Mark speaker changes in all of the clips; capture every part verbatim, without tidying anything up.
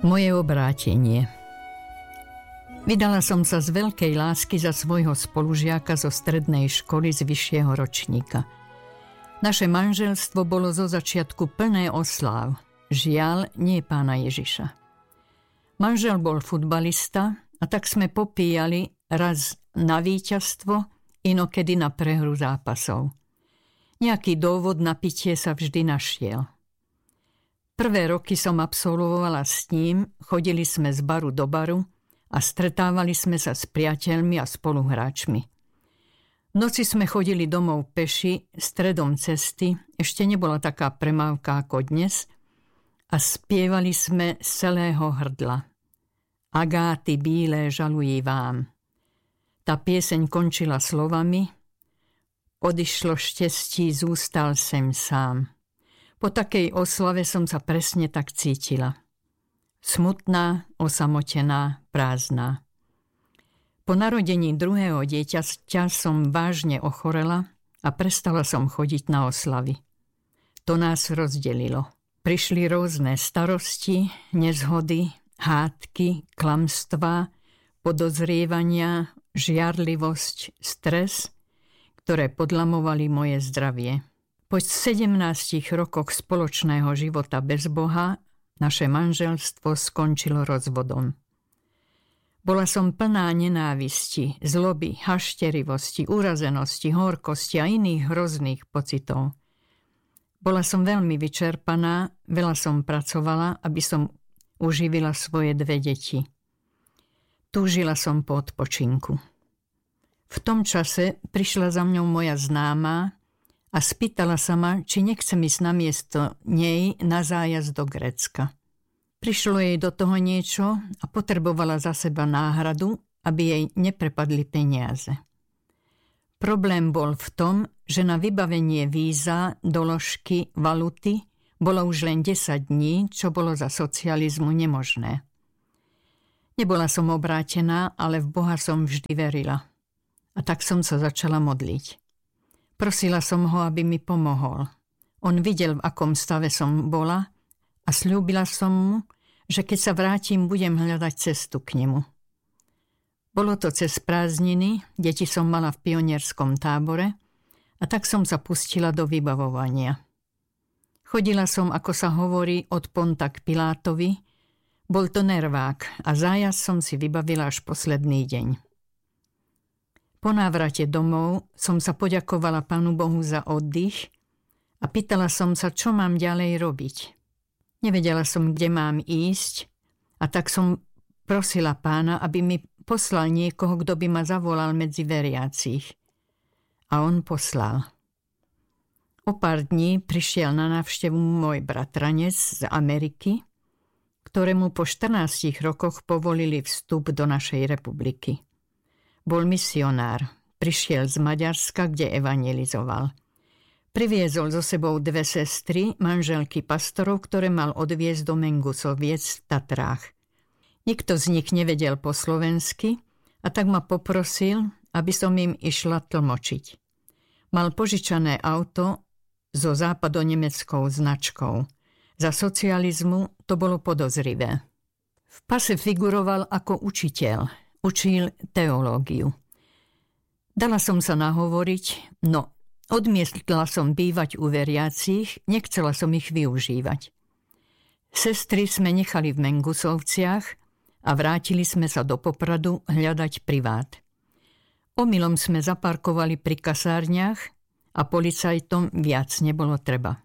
Speaker 1: Moje obrátenie. Vydala som sa z veľkej lásky za svojho spolužiaka zo strednej školy z vyššieho ročníka. Naše manželstvo bolo zo začiatku plné osláv. Žiaľ, nie pána Ježiša. Manžel bol futbalista a tak sme popíjali raz na víťazstvo, inokedy na prehru zápasov. Nejaký dôvod na pitie sa vždy našiel. Prvé roky som absolvovala s ním, chodili sme z baru do baru a stretávali sme sa s priateľmi a spoluhráčmi. V noci sme chodili domov peši, stredom cesty, ešte nebola taká premávka ako dnes, a spievali sme z celého hrdla. Agáty bílé žalují vám. Tá pieseň končila slovami: Odišlo štěstí, zůstal jsem sám. Po takej oslave som sa presne tak cítila. Smutná, osamotená, prázdna. Po narodení druhého dieťaťa som vážne ochorela a prestala som chodiť na oslavy. To nás rozdelilo. Prišli rôzne starosti, nezhody, hádky, klamstvá, podozrievania, žiarlivosť, stres, ktoré podlamovali moje zdravie. Po sedemnástich rokoch spoločného života bez Boha naše manželstvo skončilo rozvodom. Bola som plná nenávisti, zloby, hašterivosti, urazenosti, horkosti a iných hrozných pocitov. Bola som veľmi vyčerpaná, veľa som pracovala, aby som uživila svoje dve deti. Túžila som po odpočinku. V tom čase prišla za mňou moja známa a spýtala sa ma, či nechcem ísť namiesto nej na zájazd do Grécka. Prišlo jej do toho niečo a potrebovala za seba náhradu, aby jej neprepadli peniaze. Problém bol v tom, že na vybavenie víza, doložky, valuty bolo už len desať dní, čo bolo za socializmu nemožné. Nebola som obrátená, ale v Boha som vždy verila. A tak som sa začala modliť. Prosila som ho, aby mi pomohol. On videl, v akom stave som bola a sľúbila som mu, že keď sa vrátim, budem hľadať cestu k nemu. Bolo to cez prázdniny, deti som mala v pionierskom tábore a tak som sa pustila do vybavovania. Chodila som, ako sa hovorí, od Ponta k Pilátovi. Bol to nervák a zájazd som si vybavila až posledný deň. Po návrate domov som sa poďakovala Pánu Bohu za oddych a pýtala som sa, čo mám ďalej robiť. Nevedela som, kde mám ísť, a tak som prosila Pána, aby mi poslal niekoho, kto by ma zavolal medzi veriacich. A on poslal. O pár dní prišiel na návštevu môj bratranec z Ameriky, ktorému po štrnástich rokoch povolili vstup do našej republiky. Bol misionár. Prišiel z Maďarska, kde evangelizoval. Priviezol so sebou dve sestry, manželky pastorov, ktoré mal odviezť do Mengusoviec v Tatrách. Nikto z nich nevedel po slovensky a tak ma poprosil, aby som im išla tlmočiť. Mal požičané auto so západonemeckou značkou. Za socializmu to bolo podozrivé. V pase figuroval ako učiteľ. Učil teológiu. Dala som sa nahovoriť, no odmietla som bývať u veriacich, nechcela som ich využívať. Sestry sme nechali v Mengusovciach a vrátili sme sa do Popradu hľadať privát. Omylom sme zaparkovali pri kasárniach a policajtom viac nebolo treba.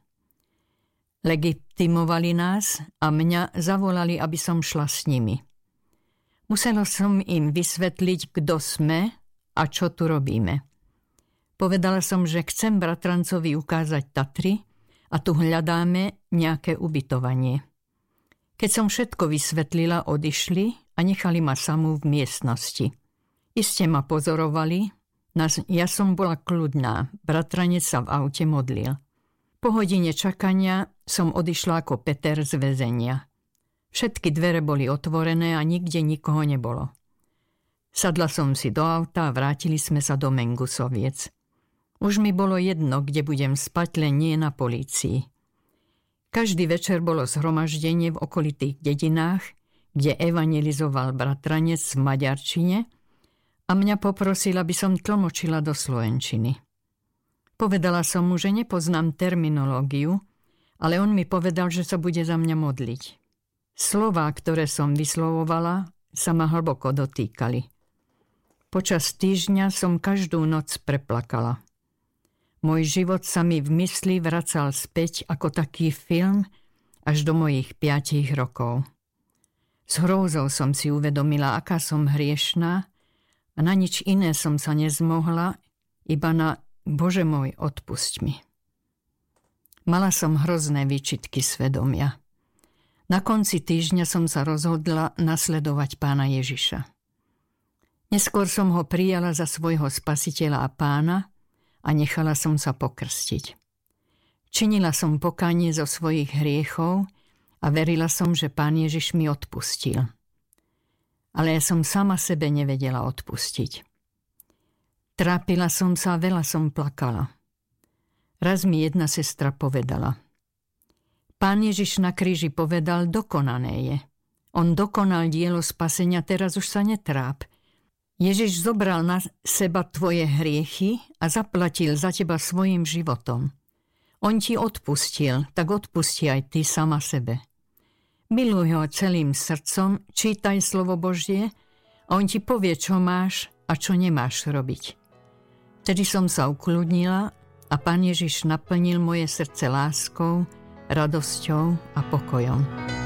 Speaker 1: Legitimovali nás a mňa zavolali, aby som šla s nimi. Musela som im vysvetliť, kto sme a čo tu robíme. Povedala som, že chcem bratrancovi ukázať Tatry a tu hľadáme nejaké ubytovanie. Keď som všetko vysvetlila, odišli a nechali ma samú v miestnosti. Iste ma pozorovali, ja som bola kľudná, bratranec sa v aute modlil. Po hodine čakania som odišla ako Peter z väzenia. Všetky dvere boli otvorené a nikde nikoho nebolo. Sadla som si do auta a vrátili sme sa do Mengusoviec. Už mi bolo jedno, kde budem spať, len nie na polícii. Každý večer bolo zhromaždenie v okolitých dedinách, kde evangelizoval bratranec v maďarčine a mňa poprosil, aby som tlmočila do slovenčiny. Povedala som mu, že nepoznám terminológiu, ale on mi povedal, že sa bude za mňa modliť. Slová, ktoré som vyslovovala, sa ma hlboko dotýkali. Počas týždňa som každú noc preplakala. Môj život sa mi v mysli vracal späť ako taký film až do mojich piatich rokov. S hrôzou som si uvedomila, aká som hriešná a na nič iné som sa nezmohla, iba na Bože môj, odpusť mi. Mala som hrozné výčitky svedomia. Na konci týždňa som sa rozhodla nasledovať Pána Ježiša. Neskôr som ho prijala za svojho spasiteľa a pána a nechala som sa pokrstiť. Činila som pokánie zo svojich hriechov a verila som, že Pán Ježiš mi odpustil. Ale ja som sama sebe nevedela odpustiť. Trápila som sa a veľa som plakala. Raz mi jedna sestra povedala: Pán Ježiš na kríži povedal, dokonané je. On dokonal dielo spasenia, teraz už sa netráp. Ježiš zobral na seba tvoje hriechy a zaplatil za teba svojim životom. On ti odpustil, tak odpusti aj ty sama sebe. Miluj ho celým srdcom, čítaj slovo Božie a on ti povie, čo máš a čo nemáš robiť. Vtedy som sa ukľudnila a Pán Ježiš naplnil moje srdce láskou, radosťou a pokojom.